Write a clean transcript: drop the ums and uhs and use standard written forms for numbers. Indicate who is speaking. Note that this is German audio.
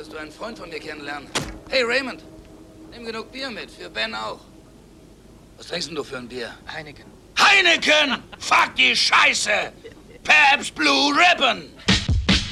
Speaker 1: Wirst du einen Freund von mir kennenlernen. Hey, Raymond, nimm genug Bier mit, für Ben auch. Was trinkst denn du für ein Bier?
Speaker 2: Heineken.
Speaker 3: Heineken! Fuck die Scheiße! Pabst Blue Ribbon!